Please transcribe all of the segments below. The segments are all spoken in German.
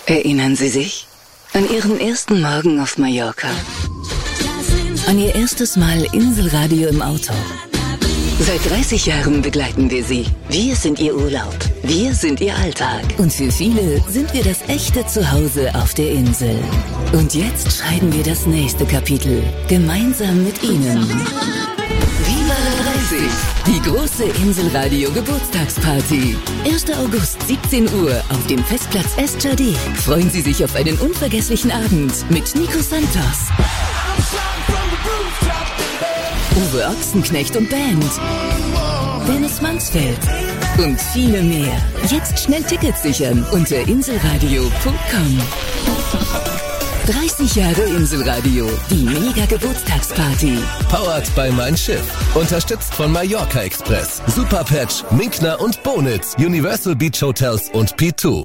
Erinnern Sie sich an Ihren ersten Morgen auf Mallorca? An Ihr erstes Mal Inselradio im Auto? Seit 30 Jahren begleiten wir Sie. Wir sind Ihr Urlaub. Wir sind Ihr Alltag. Und für viele sind wir das echte Zuhause auf der Insel. Und jetzt schreiben wir das nächste Kapitel. Gemeinsam mit Ihnen. Viva la 30! Die große Inselradio Geburtstagsparty. 1. August, 17 Uhr auf dem Festplatz Estjardé. Freuen Sie sich auf einen unvergesslichen Abend mit Nico Santos, Uwe Ochsenknecht und Band, Dennis Mansfeld und viele mehr. Jetzt schnell Tickets sichern unter inselradio.com. 30 Jahre Inselradio, die Mega-Geburtstagsparty. Powered by Mein Schiff. Unterstützt von Mallorca Express, Superpatch, Minkner und Bonitz, Universal Beach Hotels und P2.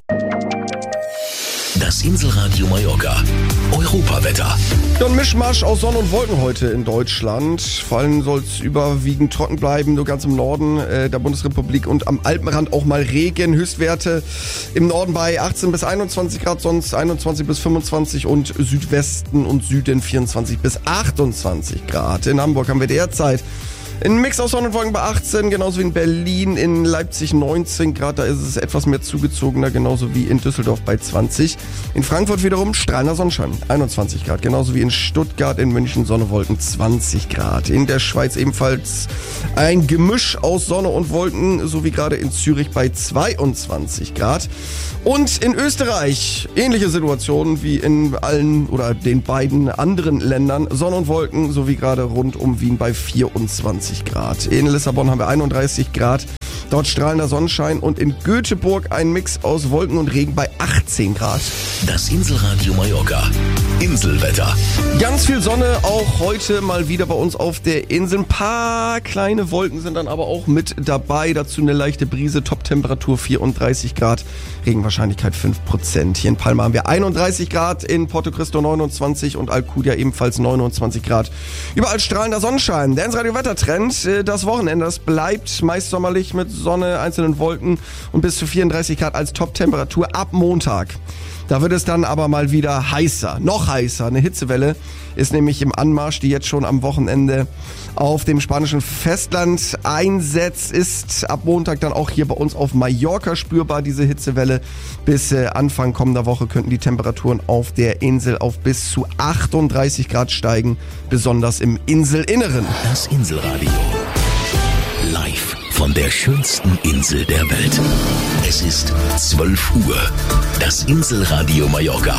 Das Inselradio Mallorca. Europawetter. Ja, ein Mischmasch aus Sonne und Wolken heute in Deutschland. Vor allem soll es überwiegend trocken bleiben, nur ganz im Norden der Bundesrepublik und am Alpenrand auch mal Regen. Höchstwerte im Norden bei 18 bis 21 Grad, sonst 21 bis 25 und Südwesten und Süden 24 bis 28 Grad. In Hamburg haben wir derzeit ein Mix aus Sonne und Wolken bei 18, genauso wie in Berlin, in Leipzig 19 Grad, da ist es etwas mehr zugezogener, genauso wie in Düsseldorf bei 20. In Frankfurt wiederum strahlender Sonnenschein, 21 Grad, genauso wie in Stuttgart, in München Sonne, Wolken 20 Grad. In der Schweiz ebenfalls ein Gemisch aus Sonne und Wolken, so wie gerade in Zürich bei 22 Grad. Und in Österreich ähnliche Situationen wie in allen oder den beiden anderen Ländern, Sonne und Wolken, so wie gerade rund um Wien bei 24 Grad. In Lissabon haben wir 31 Grad, dort strahlender Sonnenschein und in Göteborg ein Mix aus Wolken und Regen bei 18 Grad. Das Inselradio Mallorca. Inselwetter. Ganz viel Sonne, auch heute mal wieder bei uns auf der Insel. Ein paar kleine Wolken sind dann aber auch mit dabei. Dazu eine leichte Brise, Top-Temperatur 34 Grad, Regenwahrscheinlichkeit 5%. Hier in Palma haben wir 31 Grad, in Porto Cristo 29 und Alcudia ebenfalls 29 Grad. Überall strahlender Sonnenschein. Der Inselradio-Wettertrend, das Wochenende, das bleibt meist sommerlich mit Sonne, einzelnen Wolken und bis zu 34 Grad als Top-Temperatur ab Montag. Da wird es dann aber mal wieder heißer, noch heißer. Eine Hitzewelle ist nämlich im Anmarsch, die jetzt schon am Wochenende auf dem spanischen Festland einsetzt. Ist ab Montag dann auch hier bei uns auf Mallorca spürbar, diese Hitzewelle. Bis Anfang kommender Woche könnten die Temperaturen auf der Insel auf bis zu 38 Grad steigen, besonders im Inselinneren. Das Inselradio. Live von der schönsten Insel der Welt. Es ist 12 Uhr. Das Inselradio Mallorca.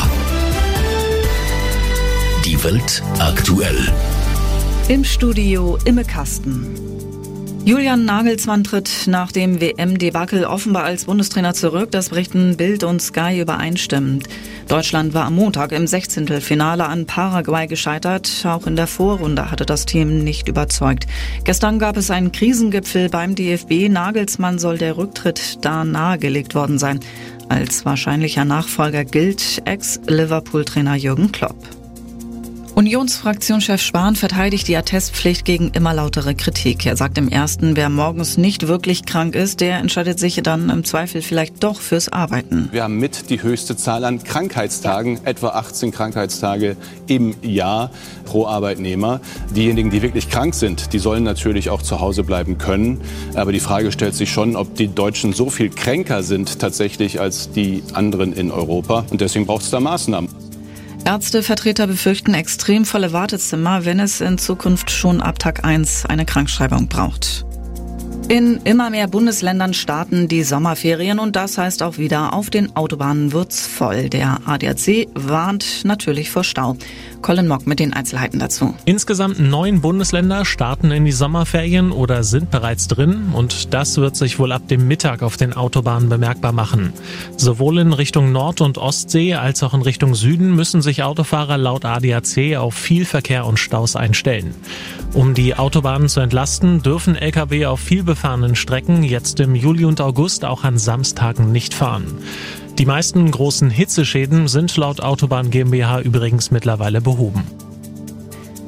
Die Welt aktuell. Im Studio Imme Kasten. Julian Nagelsmann tritt nach dem WM-Debakel offenbar als Bundestrainer zurück. Das berichten Bild und Sky übereinstimmend. Deutschland war am Montag im 16. an Paraguay gescheitert. Auch in der Vorrunde hatte das Team nicht überzeugt. Gestern gab es einen Krisengipfel beim DFB. Nagelsmann soll der Rücktritt da nahegelegt worden sein. Als wahrscheinlicher Nachfolger gilt Ex-Liverpool-Trainer Jürgen Klopp. Unionsfraktionschef Spahn verteidigt die Attestpflicht gegen immer lautere Kritik. Er sagt im Ersten, wer morgens nicht wirklich krank ist, der entscheidet sich dann im Zweifel vielleicht doch fürs Arbeiten. Wir haben mit die höchste Zahl an Krankheitstagen, etwa 18 Krankheitstage im Jahr pro Arbeitnehmer. Diejenigen, die wirklich krank sind, die sollen natürlich auch zu Hause bleiben können. Aber die Frage stellt sich schon, ob die Deutschen so viel kränker sind tatsächlich als die anderen in Europa. Und deswegen braucht es da Maßnahmen. Ärztevertreter befürchten extrem volle Wartezimmer, wenn es in Zukunft schon ab Tag 1 eine Krankschreibung braucht. In immer mehr Bundesländern starten die Sommerferien und das heißt auch wieder, auf den Autobahnen wird's voll. Der ADAC warnt natürlich vor Stau. Colin Mock mit den Einzelheiten dazu. Insgesamt 9 Bundesländer starten in die Sommerferien oder sind bereits drin und das wird sich wohl ab dem Mittag auf den Autobahnen bemerkbar machen. Sowohl in Richtung Nord- und Ostsee als auch in Richtung Süden müssen sich Autofahrer laut ADAC auf viel Verkehr und Staus einstellen. Um die Autobahnen zu entlasten, dürfen Lkw auf viel befahrenen Strecken jetzt im Juli und August auch an Samstagen nicht fahren. Die meisten großen Hitzeschäden sind laut Autobahn GmbH übrigens mittlerweile behoben.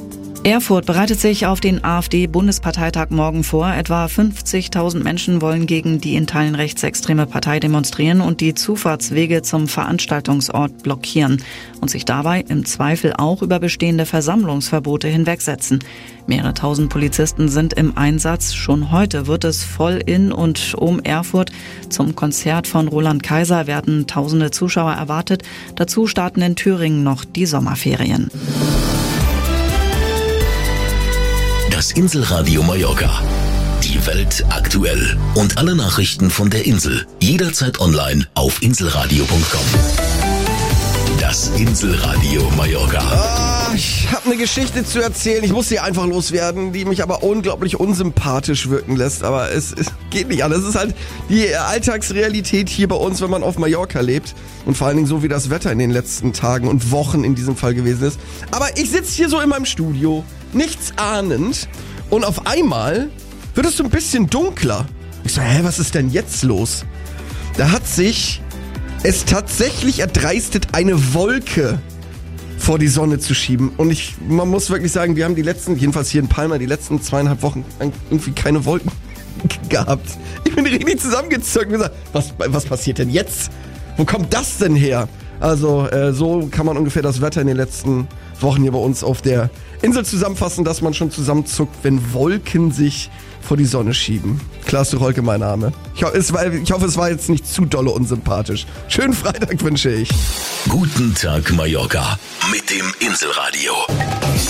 Erfurt bereitet sich auf den AfD-Bundesparteitag morgen vor. Etwa 50.000 Menschen wollen gegen die in Teilen rechtsextreme Partei demonstrieren und die Zufahrtswege zum Veranstaltungsort blockieren und sich dabei im Zweifel auch über bestehende Versammlungsverbote hinwegsetzen. Mehrere tausend Polizisten sind im Einsatz. Schon heute wird es voll in und um Erfurt. Zum Konzert von Roland Kaiser werden tausende Zuschauer erwartet. Dazu starten in Thüringen noch die Sommerferien. Das Inselradio Mallorca. Die Welt aktuell. Und alle Nachrichten von der Insel. Jederzeit online auf inselradio.com. Das Inselradio Mallorca. Ich habe eine Geschichte zu erzählen. Ich muss sie einfach loswerden, die mich aber unglaublich unsympathisch wirken lässt. Aber es geht nicht anders. Es ist halt die Alltagsrealität hier bei uns, wenn man auf Mallorca lebt. Und vor allen Dingen so, wie das Wetter in den letzten Tagen und Wochen in diesem Fall gewesen ist. Aber ich sitze hier so in meinem Studio, nichts ahnend. Und auf einmal wird es so ein bisschen dunkler. Ich so, was ist denn jetzt los? Da hat sich es tatsächlich erdreistet, eine Wolke vor die Sonne zu schieben. Und man muss wirklich sagen, wir haben jedenfalls hier in Palma, die letzten 2,5 Wochen irgendwie keine Wolken gehabt. Ich bin richtig zusammengezogen und gesagt, was passiert denn jetzt? Wo kommt das denn her? Also so kann man ungefähr das Wetter in den letzten Wochen hier bei uns auf der Insel zusammenfassen, dass man schon zusammenzuckt, wenn Wolken sich vor die Sonne schieben. Klaas Rolke, mein Name. Ich hoffe, es war jetzt nicht zu dolle unsympathisch. Schönen Freitag wünsche ich. Guten Tag, Mallorca. Mit dem Inselradio.